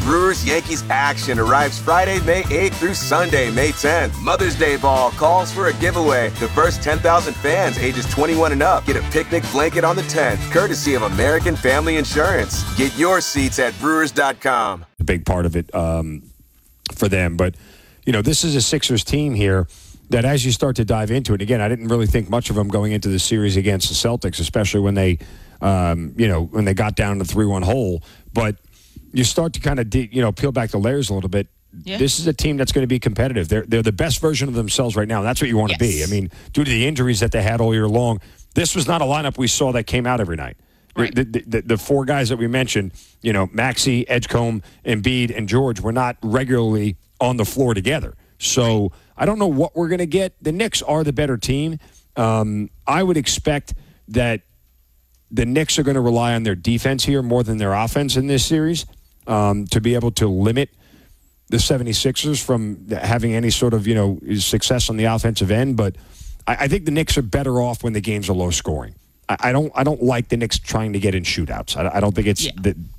Brewers-Yankees action arrives Friday, May 8th through Sunday, May 10th. Mother's Day Ball calls for a giveaway. The first 10,000 fans ages 21 and up get a picnic blanket on the 10th, courtesy of American Family Insurance. Get your seats at Brewers.com. A big part of it for them. But, this is a Sixers team here that as you start to dive into it, again, I didn't really think much of them going into the series against the Celtics, especially when they, when they got down to 3-1 hole. But you start to kind of, peel back the layers a little bit. Yeah. This is a team that's going to be competitive. They're the best version of themselves right now. And that's what you want to be. I mean, due to the injuries that they had all year long, this was not a lineup we saw that came out every night. Right. The four guys that we mentioned, Maxey, Edgecombe, Embiid, and George were not regularly on the floor together. So I don't know what we're going to get. The Knicks are the better team. I would expect that the Knicks are going to rely on their defense here more than their offense in this series to be able to limit the 76ers from having any sort of, success on the offensive end. But I think the Knicks are better off when the games are low scoring. I don't like the Knicks trying to get in shootouts. I don't think it's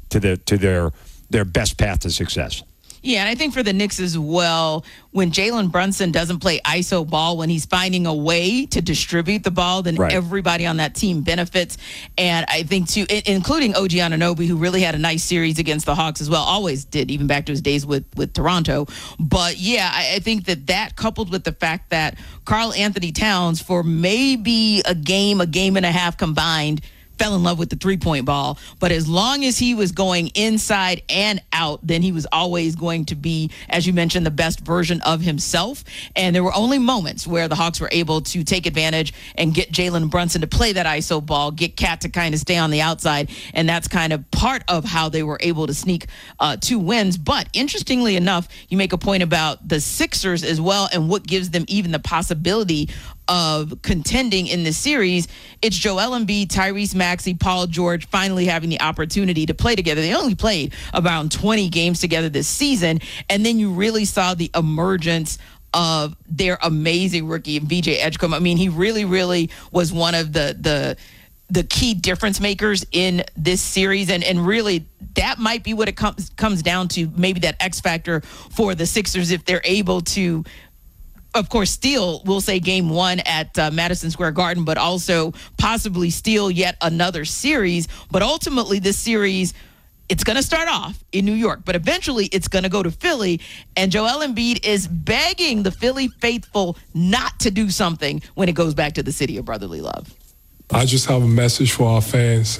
to their best path to success. Yeah, and I think for the Knicks as well, when Jalen Brunson doesn't play ISO ball, when he's finding a way to distribute the ball, then everybody on that team benefits. And I think, too, including OG Anunoby, who really had a nice series against the Hawks as well, always did, even back to his days with Toronto. But, yeah, I think that coupled with the fact that Karl Anthony Towns, for maybe a game and a half combined, fell in love with the three-point ball. But as long as he was going inside and out, then he was always going to be, as you mentioned, the best version of himself. And there were only moments where the Hawks were able to take advantage and get Jalen Brunson to play that ISO ball, get Cat to kind of stay on the outside. And that's kind of part of how they were able to sneak 2 wins. But interestingly enough, you make a point about the Sixers as well and what gives them even the possibility of contending in this series. It's Joel Embiid, Tyrese Maxey, Paul George finally having the opportunity to play together. They only played around 20 games together this season, and then you really saw the emergence of their amazing rookie, VJ Edgecombe. I mean, he really, really was one of the key difference makers in this series, and really that might be what it comes down to, maybe that X factor for the Sixers if they're able to, of course, steal, we'll say, game 1 at Madison Square Garden, but also possibly steal yet another series. But ultimately, this series, it's going to start off in New York, but eventually it's going to go to Philly. And Joel Embiid is begging the Philly faithful not to do something when it goes back to the city of brotherly love. I just have a message for our fans.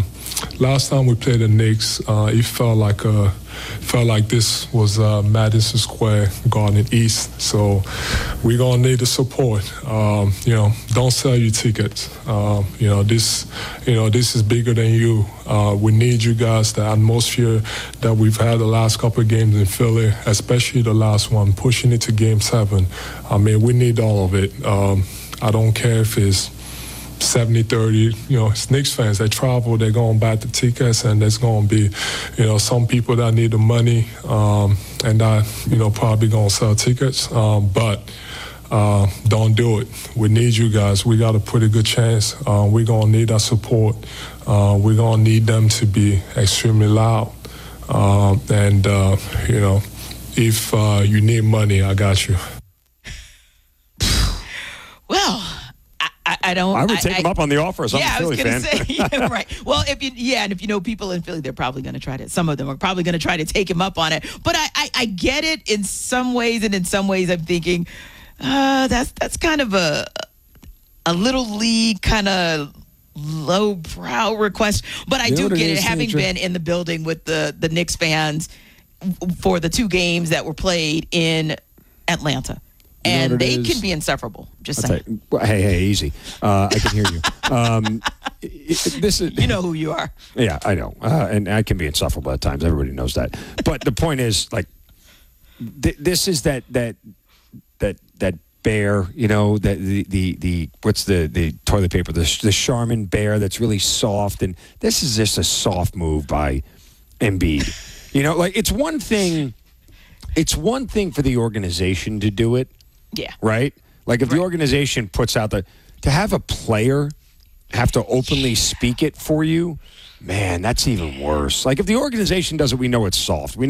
Last time we played the Knicks, it felt like this was Madison Square Garden East. So we're gonna need the support. Don't sell your tickets. This is bigger than you. We need you guys. The atmosphere that we've had the last couple of games in Philly, especially the last one, pushing it to Game 7. I mean, we need all of it. I don't care if it's 70-30, it's Knicks fans. They travel, they're going to buy the tickets, and there's going to be, some people that need the money and that, probably going to sell tickets. But don't do it. We need you guys. We got a pretty good chance. We're going to need that support. We're going to need them to be extremely loud. If you need money, I got you. Well, I would take him up on the offer as a Philly fan. I was going to say, right. Well, if you know people in Philly, they're probably going to try to, some of them are probably going to try to take him up on it. But I get it in some ways, and in some ways I'm thinking, that's kind of a little league kind of low-brow request. But I do get it, having been in the building with the Knicks fans for the 2 games that were played in Atlanta. And they can be insufferable. Just saying. Hey, easy. I can hear you. This is, you know who you are. Yeah, I know. And I can be insufferable at times. Everybody knows that. But the point is, like, this is that bear, the what's the toilet paper, the Charmin bear that's really soft. And this is just a soft move by Embiid. It's one thing. It's one thing for the organization to do it. Yeah. Right? Like if the organization puts out to have a player have to openly speak it for you, man, that's even worse. Like if the organization does it, we know it's soft. We